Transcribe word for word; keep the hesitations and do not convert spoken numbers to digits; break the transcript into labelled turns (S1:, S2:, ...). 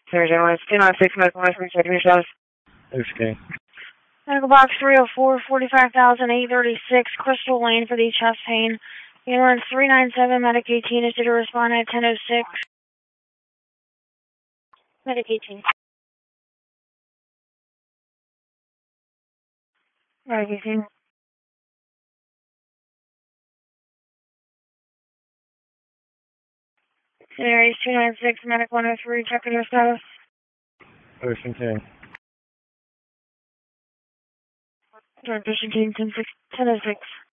S1: Sorry, gentlemen. It's two nine six, medical one three, checking your status.
S2: Okay.
S1: Medical box three oh four, forty-five thousand eight hundred thirty-six, Crystal Lane for the chest pain. Ambulance three nine seven, Medic eighteen is due to respond at ten oh six. Medic eighteen. Medic eighteen. Scenario two nine six, Medic one oh three, checking your status.
S2: Ocean King.
S1: Patient team ten oh six.